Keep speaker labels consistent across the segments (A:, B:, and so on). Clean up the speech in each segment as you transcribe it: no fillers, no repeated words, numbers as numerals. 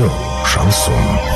A: Радио «Шансон».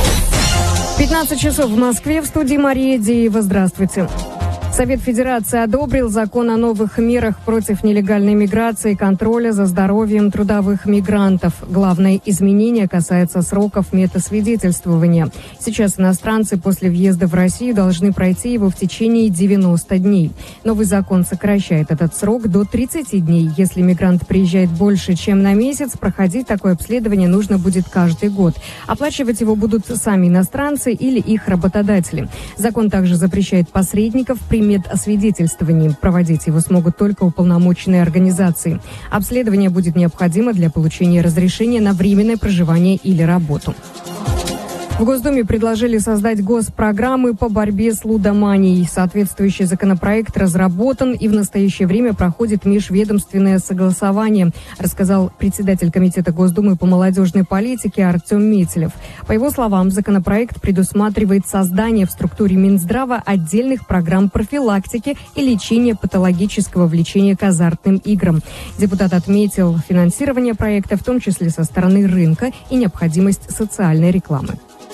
B: 15 часов в Москве, в студии Мария Деева. Здравствуйте. Совет Федерации одобрил закон о новых мерах против нелегальной миграции и контроля за здоровьем трудовых мигрантов. Главное изменение касается сроков метасвидетельствования. Сейчас иностранцы после въезда в Россию должны пройти его в течение 90 дней. Новый закон сокращает этот срок до 30 дней. Если мигрант приезжает больше, чем на месяц, проходить такое обследование нужно будет каждый год. Оплачивать его будут сами иностранцы или их работодатели. Закон также запрещает посредников при медосвидетельствовании. Проводить его смогут только уполномоченные организации. Обследование будет необходимо для получения разрешения на временное проживание или работу. В Госдуме предложили создать госпрограммы по борьбе с лудоманией. Соответствующий законопроект разработан и в настоящее время проходит межведомственное согласование, рассказал председатель Комитета Госдумы по молодежной политике Артем Метелев. По его словам, законопроект предусматривает создание в структуре Минздрава отдельных программ профилактики и лечения патологического влечения к азартным играм. Депутат отметил финансирование проекта, в том числе со стороны рынка, и необходимость социальной рекламы.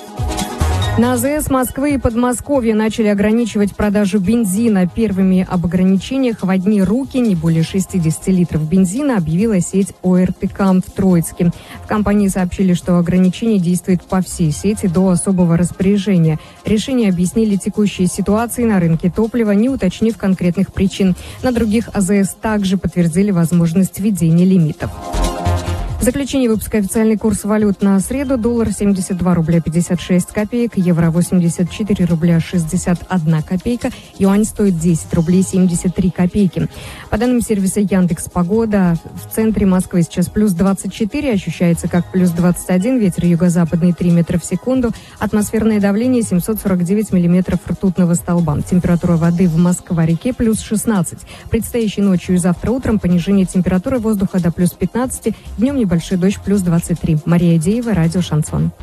B: На АЗС Москвы и Подмосковья начали ограничивать продажу бензина. Первыми об ограничениях в одни руки не более 60 литров бензина объявила сеть ОРТК в Троицке. В компании сообщили, что ограничение действует по всей сети до особого распоряжения. Решение объяснили текущей ситуацией на рынке топлива, не уточнив конкретных причин. На других АЗС также подтвердили возможность введения лимитов. В заключение выпуска официальный курс валют на среду. Доллар 72 рубля 56 копеек, евро 84 рубля 61 копейка, юань стоит 10 рублей 73 копейки. По данным сервиса Яндекс.Погода, в центре Москвы сейчас плюс 24, ощущается как плюс 21, ветер юго-западный 3 метра в секунду, атмосферное давление 749 миллиметров ртутного столба. Температура воды в Москва-реке плюс 16. Предстоящей ночью и завтра утром понижение температуры воздуха до плюс 15, днем небольшой дождь плюс 23. Мария Деева, радио «Шансон».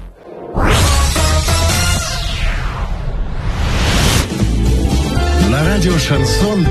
A: На радио «Шансон»